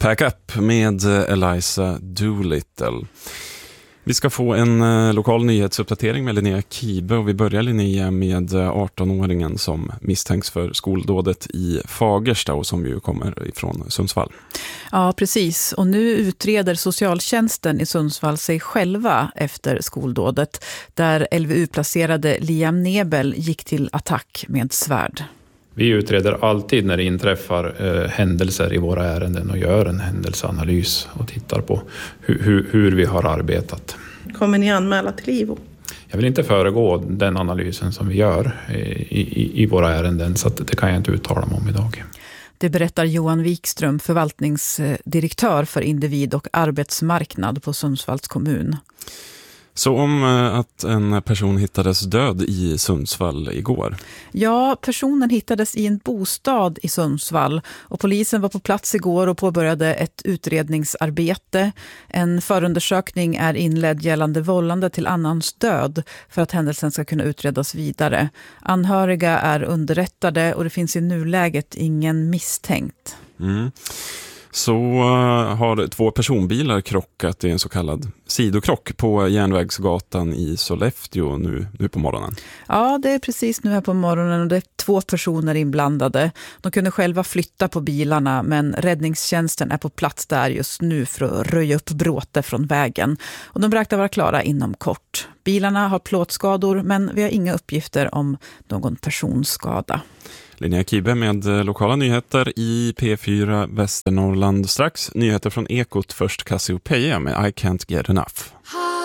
Pack Up med Eliza Doolittle. Vi ska få en lokal nyhetsuppdatering med Linnea Kibe och vi börjar, Linnea, med 18-åringen som misstänks för skoldådet i Fagersta och som ju kommer ifrån Sundsvall. Ja, precis. Och nu utreder socialtjänsten i Sundsvall sig själva efter skoldådet där LVU-placerade Liam Nebel gick till attack med svärd. Vi utreder alltid när det inträffar händelser i våra ärenden och gör en händelseanalys och tittar på hur vi har arbetat. Kommer ni anmäla till IVO? Jag vill inte föregå den analysen som vi gör i våra ärenden, så att det kan jag inte uttala mig om idag. Det berättar Johan Wikström, förvaltningsdirektör för individ- och arbetsmarknad på Sundsvalls kommun. Så om att en person hittades död i Sundsvall igår? Ja, personen hittades i en bostad i Sundsvall och polisen var på plats igår och påbörjade ett utredningsarbete. En förundersökning är inledd gällande vållande till annans död för att händelsen ska kunna utredas vidare. Anhöriga är underrättade och det finns i nuläget ingen misstänkt. Så har 2 personbilar krockat i en så kallad sidokrock på Järnvägsgatan i Sollefteå nu på morgonen. Ja, det är precis nu här på morgonen och det är 2 personer inblandade. De kunde själva flytta på bilarna men räddningstjänsten är på plats där just nu för att röja upp bråte från vägen. Och de beräknar vara klara inom kort. Bilarna har plåtskador men vi har inga uppgifter om någon personskada. Linnea Kibe med lokala nyheter i P4 Västernorrland. Strax nyheter från Ekot, först Cassiopeia med I Can't Get Enough.